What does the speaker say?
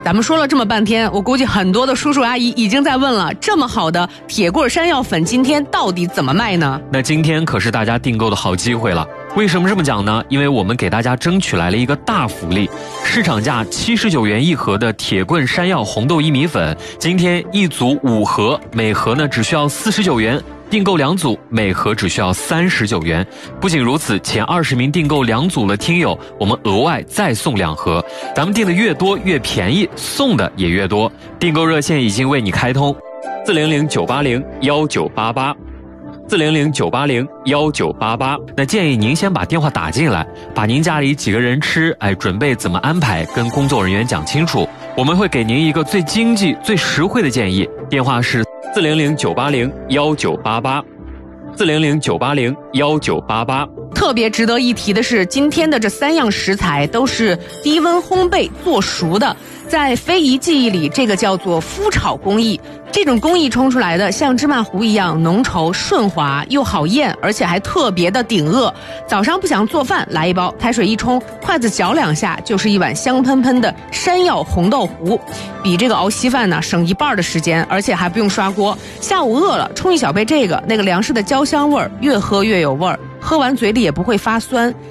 咱们说了这么半天，我估计很多的叔叔阿姨已经在问了，这么好的铁棍山药粉今天到底怎么卖呢？ 那今天可是大家订购的好机会了。为什么这么讲呢？因为我们给大家争取来了一个大福利，市场价79元一盒的铁棍山药红豆薏米粉，今天一组5盒，每盒呢只需要49元。订购2组，每盒只需要39元。不仅如此，前20名订购2组的听友，我们额外再送2盒。咱们订的越多越便宜，送的也越多。订购热线已经为你开通，400-980-1988，400-980-1988。那建议您先把电话打进来，把您家里几个人吃，准备怎么安排，跟工作人员讲清楚。我们会给您一个最经济、最实惠的建议。电话是400-980-1988，400-980-1988。 特别值得一提的是，今天的这3样食材都是低温烘焙做熟的，在非遗技艺里，这个叫做麸炒工艺。这种工艺冲出来的像芝麻糊一样浓稠顺滑，又好咽，而且还特别的顶饿。早上不想做饭，来一包，开水一冲，筷子搅2下，就是一碗香喷喷的山药红豆糊，比这个熬稀饭呢省1半的时间，而且还不用刷锅。下午饿了，冲一小杯这个，那个粮食的焦香味儿，越喝越有味儿，喝完嘴里也不会发酸。